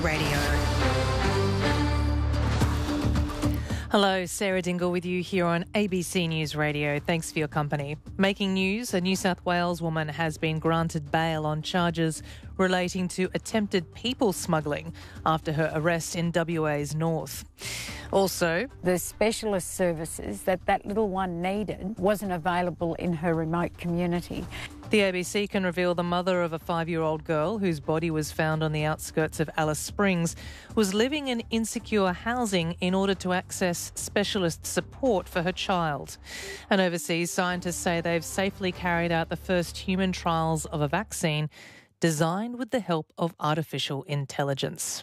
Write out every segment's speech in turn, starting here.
Radio. Hello, Sarah Dingle with you here on ABC News Radio. Thanks for your company. Making news, a New South Wales woman has been granted bail on charges relating to attempted people smuggling after her arrest in WA's north. Also, the specialist services that little one needed wasn't available in her remote community. The ABC can reveal the mother of a 5-year-old girl whose body was found on the outskirts of Alice Springs was living in insecure housing in order to access specialist support for her child. And overseas, scientists say they've safely carried out the first human trials of a vaccine designed with the help of artificial intelligence.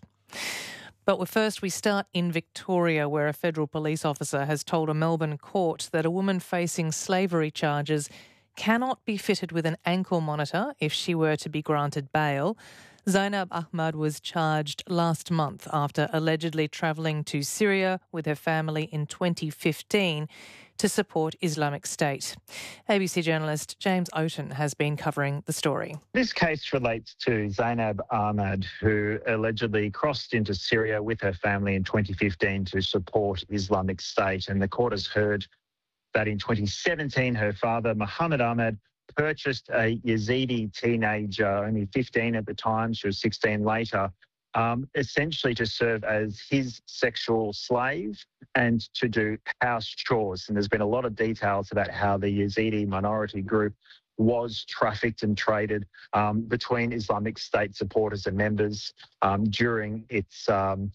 But first, we start in Victoria, where a federal police officer has told a Melbourne court that a woman facing slavery charges cannot be fitted with an ankle monitor if she were to be granted bail. Zainab Ahmad was charged last month after allegedly travelling to Syria with her family in 2015 to support Islamic State. ABC journalist James Oaten has been covering the story. This case relates to Zainab Ahmad, who allegedly crossed into Syria with her family in 2015 to support Islamic State, and the court has heard that in 2017, her father, Muhammad Ahmad, purchased a Yazidi teenager, only 15 at the time, she was 16 later, essentially to serve as his sexual slave and to do house chores. And there's been a lot of details about how the Yazidi minority group was trafficked and traded between Islamic State supporters and members during its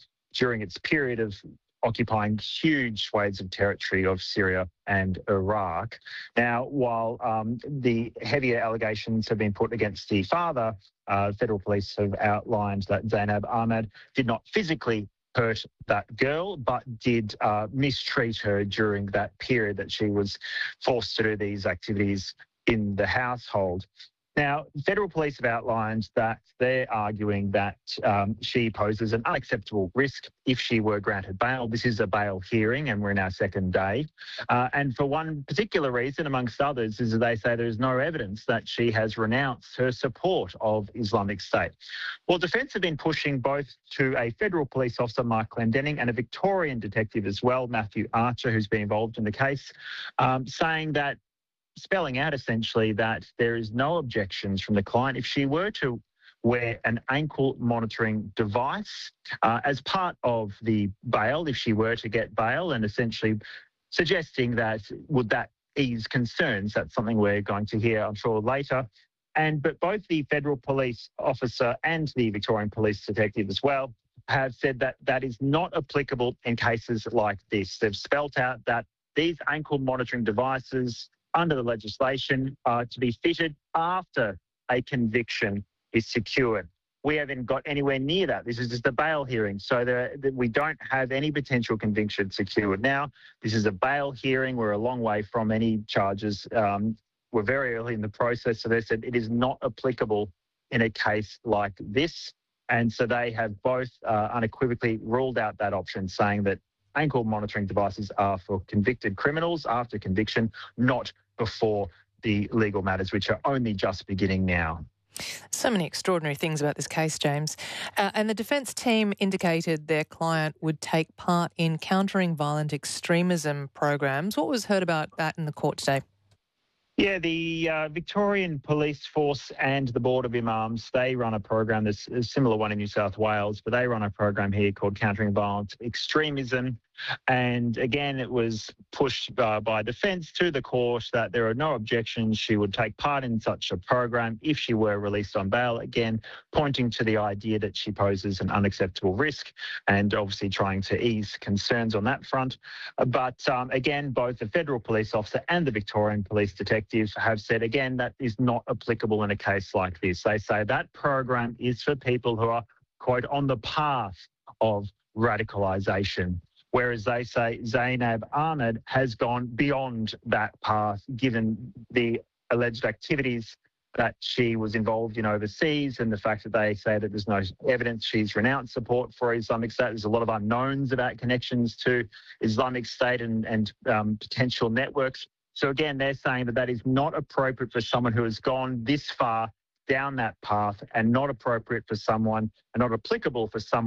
period of occupying huge swathes of territory of Syria and Iraq. Now, while the heavier allegations have been put against the father, federal police have outlined that Zainab Ahmad did not physically hurt that girl, but did mistreat her during that period that she was forced to do these activities in the household. Now, federal police have outlined that they're arguing that she poses an unacceptable risk if she were granted bail. This is a bail hearing and we're in our second day. And for one particular reason, amongst others, is that they say there is no evidence that she has renounced her support of Islamic State. Well, defence have been pushing both to a federal police officer, Mark Clendenning, and a Victorian detective as well, Matthew Archer, who's been involved in the case, saying that, spelling out essentially that there is no objections from the client if she were to wear an ankle monitoring device as part of the bail, if she were to get bail, and essentially suggesting that would that ease concerns. That's something we're going to hear, I'm sure, later. But both the federal police officer and the Victorian police detective as well have said that that is not applicable in cases like this. They've spelt out that these ankle monitoring devices under the legislation to be fitted after a conviction is secured. We haven't got anywhere near that. This is just a bail hearing, so we don't have any potential conviction secured. Now, this is a bail hearing. We're a long way from any charges. We're very early in the process, so they said it is not applicable in a case like this. And so they have both unequivocally ruled out that option, saying that ankle monitoring devices are for convicted criminals after conviction, not before the legal matters, which are only just beginning now. So many extraordinary things about this case, James. And the defence team indicated their client would take part in countering violent extremism programs. What was heard about that in the court today? Yeah, the Victorian Police Force and the Board of Imams, they run a program, there's a similar one in New South Wales, but they run a program here called Countering Violent Extremism. And again, it was pushed by defence to the court that there are no objections. She would take part in such a program if she were released on bail, again, pointing to the idea that she poses an unacceptable risk and obviously trying to ease concerns on that front. But again, both the federal police officer and the Victorian police detective have said, again, that is not applicable in a case like this. They say that program is for people who are, quote, on the path of radicalisation. Whereas they say Zainab Ahmad has gone beyond that path, given the alleged activities that she was involved in overseas and the fact that they say that there's no evidence she's renounced support for Islamic State. There's a lot of unknowns about connections to Islamic State and potential networks. So again, they're saying that that is not appropriate for someone who has gone this far down that path and not appropriate for someone and not applicable for someone